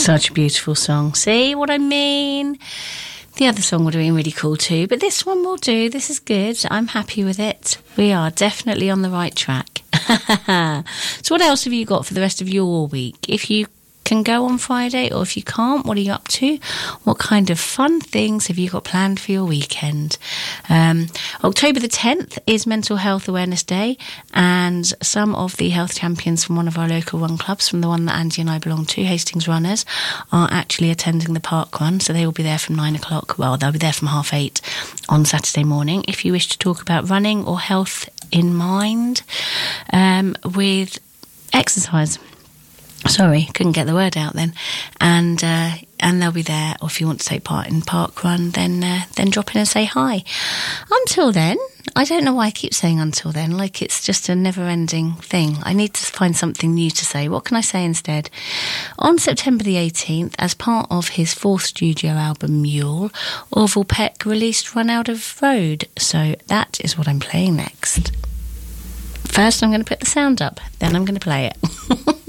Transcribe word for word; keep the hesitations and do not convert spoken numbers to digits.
Such a beautiful song. See what I mean? The other song would have been really cool too, but this one will do. This is good. I'm happy with it. We are definitely on the right track. So what else have you got for the rest of your week? If you can go on Friday, or if you can't, what are you up to? What kind of fun things have you got planned for your weekend? Um, October the tenth is Mental Health Awareness Day, and some of the health champions from one of our local run clubs, from the one that Andy and I belong to, Hastings Runners, are actually attending the park run, so they will be there from nine o'clock. Well, they'll be there from half eight on Saturday morning. If you wish to talk about running or health in mind um, with exercise, Sorry, couldn't get the word out then. And uh, and they'll be there. Or if you want to take part in Park Run, then uh, then drop in and say hi. Until then, I don't know why I keep saying until then, like it's just a never-ending thing. I need to find something new to say. What can I say instead? On September the eighteenth, as part of his fourth studio album, Mule, Orville Peck released Run Out of Road. So that is what I'm playing next. First, I'm going to put the sound up. Then I'm going to play it.